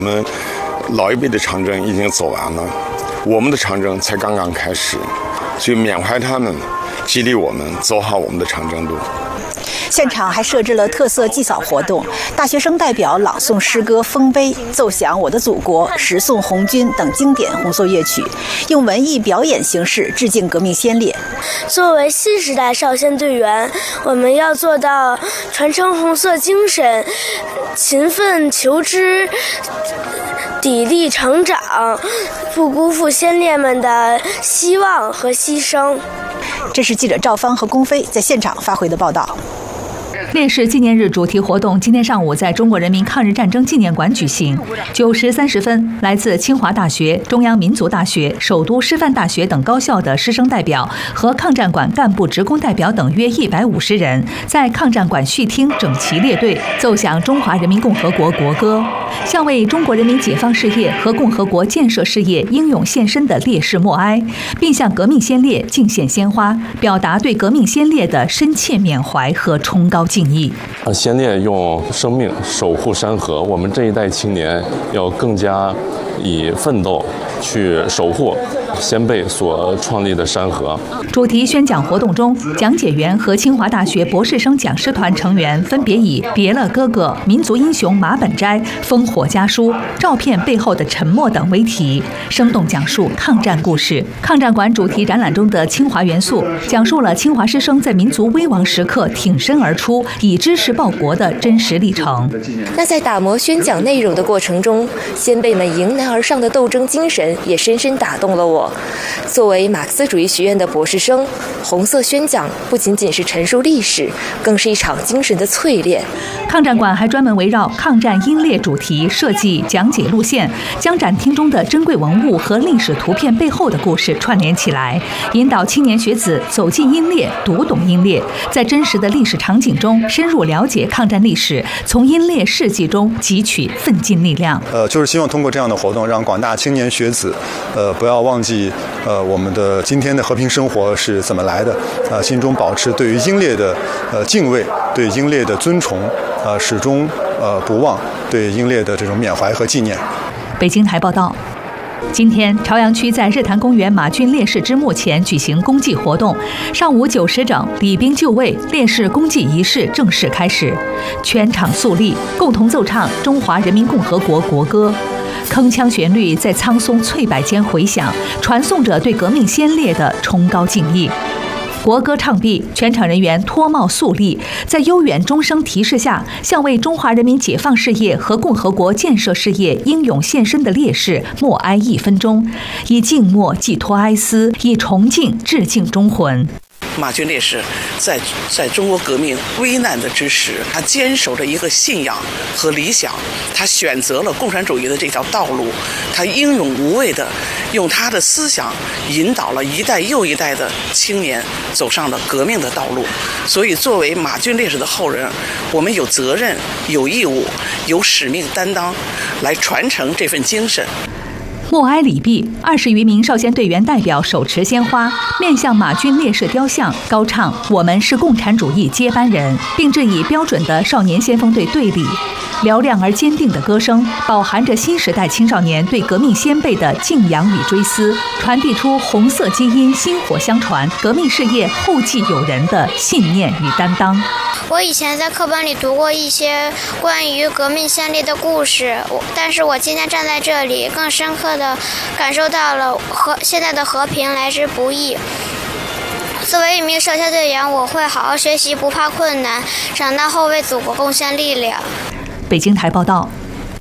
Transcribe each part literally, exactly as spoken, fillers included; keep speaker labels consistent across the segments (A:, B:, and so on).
A: 我们老一辈的长征已经走完了，我们的长征才刚刚开始，所以缅怀他们，激励我们走好我们的长征路。
B: 现场还设置了特色祭扫活动，大学生代表朗诵诗歌《丰碑》，奏响《我的祖国》、时颂红军等经典红色乐曲，用文艺表演形式致敬革命先烈。
C: 作为新时代少先队员，我们要做到传承红色精神，勤奋求知，砥砺成长，不辜负先烈们的希望和牺牲。
B: 这是记者赵芳和龚飞在现场发回的报道。
D: 烈士纪念日主题活动今天上午在中国人民抗日战争纪念馆举行。九时三十分，来自清华大学、中央民族大学、首都师范大学等高校的师生代表和抗战馆干部职工代表等约一百五十人，在抗战馆序厅整齐列队，奏响中华人民共和国国歌，向为中国人民解放事业和共和国建设事业英勇献身的烈士默哀，并向革命先烈敬献鲜花，表达对革命先烈的深切缅怀和崇高敬意。
E: 先烈用生命守护山河，我们这一代青年要更加以奋斗去守护先辈所创立的山河。
D: 主题宣讲活动中，讲解员和清华大学博士生讲师团成员分别以《别了哥哥》、民族英雄马本斋、烽火家书、照片背后的沉默等为题，生动讲述抗战故事。抗战馆主题展览中的清华元素，讲述了清华师生在民族危亡时刻挺身而出，以知识报国的真实历程。
F: 那在打磨宣讲内容的过程中，先辈们迎难而上的斗争精神也深深打动了我。作为马克思主义学院的博士生，红色宣讲不仅仅是陈述历史，更是一场精神的淬炼。
D: 抗战馆还专门围绕抗战英烈主题设计讲解路线，将展厅中的珍贵文物和历史图片背后的故事串联起来，引导青年学子走进英烈，读懂英烈，在真实的历史场景中深入了解抗战历史，从英烈事迹中汲取奋进力量。
G: 呃，就是希望通过这样的活动，让广大青年学子，呃，不要忘记，呃，我们的今天的和平生活是怎么来的，呃，心中保持对于英烈的呃敬畏，对英烈的尊崇，呃，始终呃不忘对英烈的这种缅怀和纪念。
D: 北京台报道。今天，朝阳区在日坛公园马军烈士之墓前举行公祭活动。上午九时整，礼兵就位，烈士公祭仪式正式开始。全场肃立，共同奏唱中华人民共和国国歌。铿锵旋律在苍松翠柏间回响，传颂着对革命先烈的崇高敬意。国歌唱毕，全场人员脱帽肃立，在悠远钟声提示下，向为中华人民解放事业和共和国建设事业英勇献身的烈士默哀一分钟，以静默寄托哀思，以崇敬致敬忠魂。
H: 马军烈士在在中国革命危难的之时，他坚守着一个信仰和理想，他选择了共产主义的这条道路，他英勇无畏的用他的思想引导了一代又一代的青年走上了革命的道路。所以作为马军烈士的后人，我们有责任、有义务、有使命担当来传承这份精神。
D: 默哀礼毕，二十余名少先队员代表手持鲜花，面向马军烈士雕像，高唱“我们是共产主义接班人”，并致以标准的少年先锋队队礼。嘹亮而坚定的歌声，饱含着新时代青少年对革命先辈的敬仰与追思，传递出红色基因薪火相传、革命事业后继有人的信念与担当。
I: 我以前在课本里读过一些关于革命先烈的故事，但是我今天站在这里，更深刻地感受到了和现在的和平来之不易。作为一名少先队员，我会好好学习，不怕困难，长大后为祖国贡献力量。
D: 北京台报道。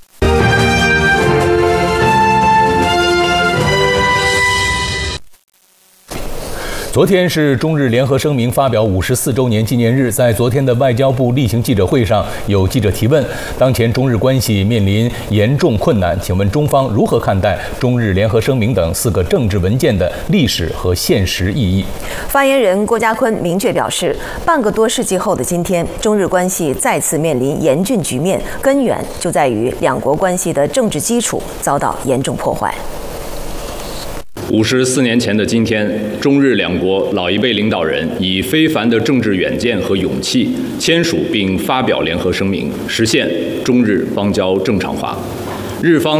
J: 昨天是中日联合声明发表五十四周年纪念日，在昨天的外交部例行记者会上，有记者提问：当前中日关系面临严重困难，请问中方如何看待中日联合声明等四个政治文件的历史和现实意义？
K: 发言人郭家坤明确表示，半个多世纪后的今天，中日关系再次面临严峻局面，根源就在于两国关系的政治基础遭到严重破坏。
L: 五十四年前的今天，中日两国老一辈领导人以非凡的政治远见和勇气，签署并发表联合声明，实现中日邦交正常化。 日方